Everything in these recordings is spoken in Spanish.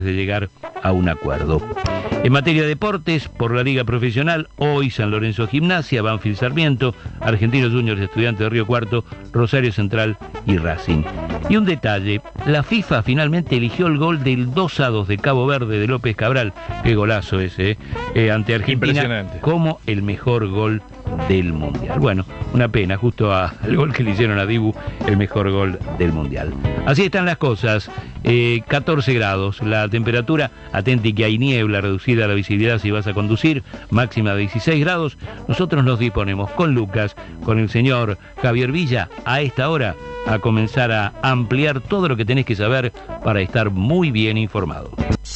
de llegar a un acuerdo. En materia de deportes, por la Liga Profesional, hoy San Lorenzo Gimnasia, Banfield Sarmiento, Argentinos Juniors Estudiantes de Río Cuarto, Rosario Central y Racing. Y un detalle, la FIFA finalmente eligió el gol del 2-2 de Cabo Verde de López Cabral, qué golazo ese, ante Argentina, como el mejor gol del Mundial. Bueno, una pena, justo al gol que le hicieron a Dibu, el mejor gol del Mundial. Así están las cosas, 14 grados, la temperatura, atente que hay niebla, reducida la visibilidad si vas a conducir, máxima de 16 grados. Nosotros nos disponemos con Lucas, con el señor Javier Villa, a esta hora, a comenzar a ampliar todo lo que tenés que saber para estar muy bien informado.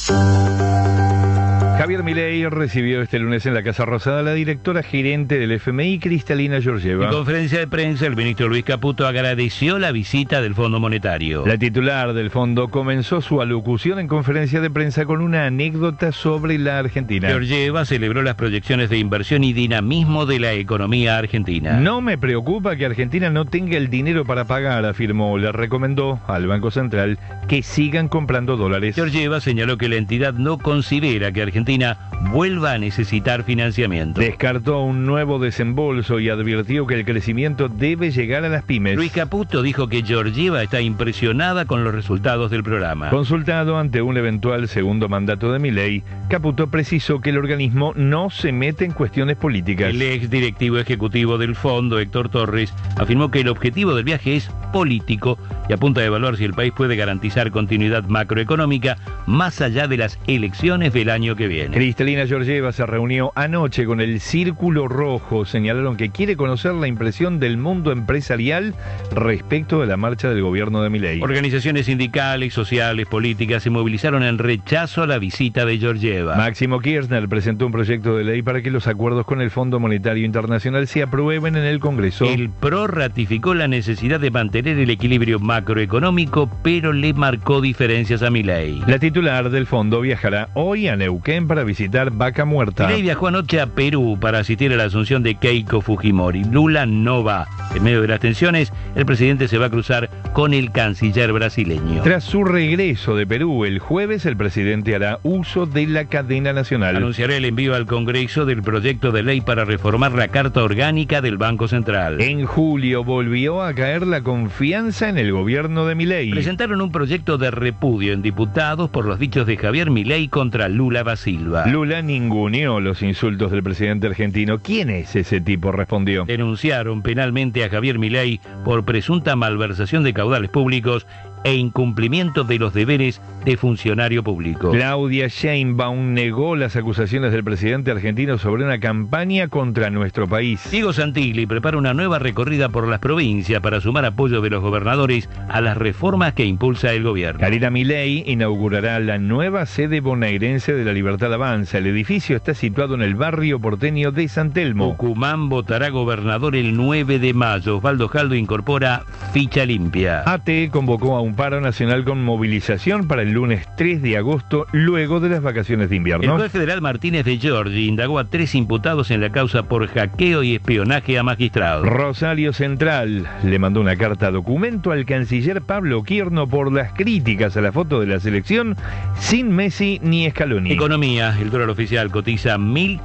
Javier Milei recibió este lunes en la Casa Rosada a la directora gerente del FMI, Kristalina Georgieva. En conferencia de prensa, el ministro Luis Caputo agradeció la visita del Fondo Monetario. La titular del fondo comenzó su alocución en conferencia de prensa con una anécdota sobre la Argentina. Georgieva celebró las proyecciones de inversión y dinamismo de la economía argentina. No me preocupa que Argentina no tenga el dinero para pagar, afirmó. Le recomendó al Banco Central que sigan comprando dólares. Georgieva señaló que la entidad no considera que Argentina vuelva a necesitar financiamiento. Descartó un nuevo desembolso y advirtió que el crecimiento debe llegar a las pymes. Luis Caputo dijo que Georgieva está impresionada con los resultados del programa. Consultado ante un eventual segundo mandato de Milei, Caputo precisó que el organismo no se mete en cuestiones políticas. El ex directivo ejecutivo del fondo, Héctor Torres, afirmó que el objetivo del viaje es político y apunta a evaluar si el país puede garantizar continuidad macroeconómica más allá de las elecciones del año que viene. Kristalina Georgieva se reunió anoche con el Círculo Rojo. Señalaron que quiere conocer la impresión del mundo empresarial respecto de la marcha del gobierno de Milei. Organizaciones sindicales, sociales, políticas se movilizaron en rechazo a la visita de Georgieva. Máximo Kirchner presentó un proyecto de ley para que los acuerdos con el Fondo Monetario Internacional se aprueben en el Congreso. El PRO ratificó la necesidad de mantener el equilibrio macroeconómico, pero le marcó diferencias a Milei. La titular del fondo viajará hoy a Neuquén para visitar Vaca Muerta. Milei viajó anoche a Perú para asistir a la asunción de Keiko Fujimori. Lula no va. En medio de las tensiones, el presidente se va a cruzar con el canciller brasileño. Tras su regreso de Perú el jueves, el presidente hará uso de la cadena nacional. Anunciará el envío al Congreso del proyecto de ley para reformar la Carta Orgánica del Banco Central. En julio volvió a caer la confianza en el gobierno de Milei. Presentaron un proyecto de repudio en diputados por los dichos de Javier Milei contra Lula da Silva. Lula ninguneó los insultos del presidente argentino. ¿Quién es ese tipo?, respondió. Denunciaron penalmente a Javier Milei por presunta malversación de caudales públicos e incumplimiento de los deberes de funcionario público. Claudia Sheinbaum negó las acusaciones del presidente argentino sobre una campaña contra nuestro país. Diego Santilli prepara una nueva recorrida por las provincias para sumar apoyo de los gobernadores a las reformas que impulsa el gobierno. Karina Milei inaugurará la nueva sede bonaerense de La Libertad Avanza. El edificio está situado en el barrio porteño de San Telmo. Tucumán votará gobernador el 9 de mayo. Osvaldo Jaldo incorpora ficha limpia. AT convocó a un paro nacional con movilización para el lunes 3 de agosto, luego de las vacaciones de invierno. El juez federal Martínez de Giorgi indagó a 3 imputados en la causa por hackeo y espionaje a magistrados. Rosario Central le mandó una carta documento al canciller Pablo Quirno por las críticas a la foto de la selección sin Messi ni Scaloni. Economía, el dólar oficial cotiza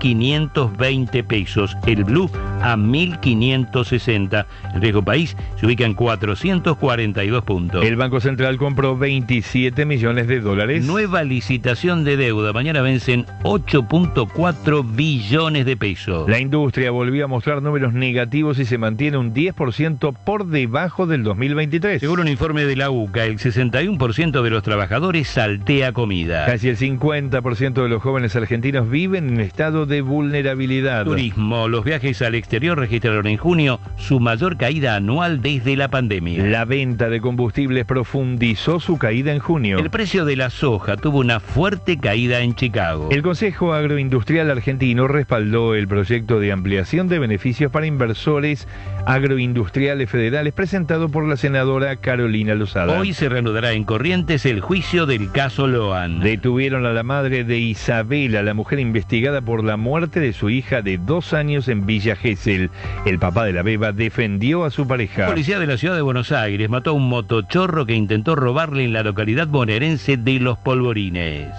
1.520 pesos, el blue a 1.560. El riesgo país se ubica en 442 puntos. El Banco Central compró 27 millones de dólares. Nueva licitación de deuda. Mañana vencen 8.4 billones de pesos. La industria volvió a mostrar números negativos y se mantiene un 10% por debajo del 2023. Según un informe de la UCA, el 61% de los trabajadores saltea comida. Casi el 50% de los jóvenes argentinos viven en estado de vulnerabilidad. Turismo. Los viajes al exterior registraron en junio su mayor caída anual desde la pandemia. La venta de combustibles profundizó su caída en junio. El precio de la soja tuvo una fuerte caída en Chicago. El Consejo Agroindustrial Argentino respaldó el proyecto de ampliación de beneficios para inversores agroindustriales federales presentado por la senadora Carolina Lozada. Hoy se reanudará en Corrientes el juicio del caso Loan. Detuvieron a la madre de Isabela, la mujer investigada por la muerte de su hija de 2 años en Villa Gesell. El papá de la beba defendió a su pareja. La policía de la ciudad de Buenos Aires mató a un motochorro que que intentó robarle en la localidad bonaerense de Los Polvorines.